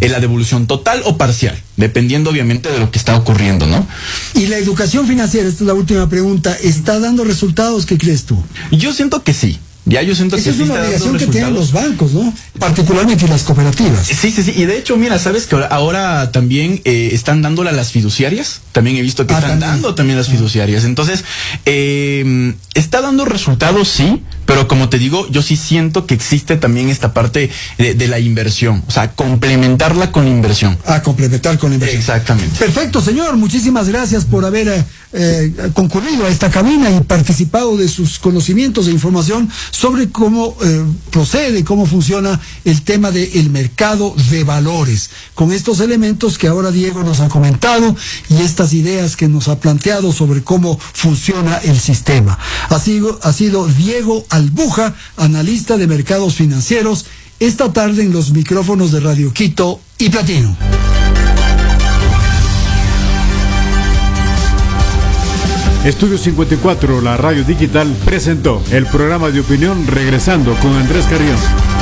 la devolución total o parcial, dependiendo obviamente de lo que está ocurriendo, ¿no? Y la educación financiera, esta es la última pregunta, ¿está dando resultados? ¿Qué crees tú? Yo siento que sí. Yo siento Esa que es una obligación que tienen los bancos, ¿no? Particularmente las cooperativas. Sí. Y de hecho, mira, sabes que ahora también están dándole a las fiduciarias. También he visto que están dando también las fiduciarias. Entonces, está dando resultados, sí. Pero como te digo, yo sí siento que existe también esta parte de la inversión. O sea, complementarla con la inversión. Complementar con la inversión. Exactamente. Perfecto, señor. Muchísimas gracias por haber concurrido a esta cabina y participado de sus conocimientos e información sobre cómo procede, cómo funciona el tema del mercado de valores. Con estos elementos que ahora Diego nos ha comentado y estas ideas que nos ha planteado sobre cómo funciona el sistema. Ha sido Diego Albuja, analista de mercados financieros, esta tarde en los micrófonos de Radio Quito y Platino. Estudio 54, la radio digital, presentó el programa de opinión Regresando con Andrés Carrión.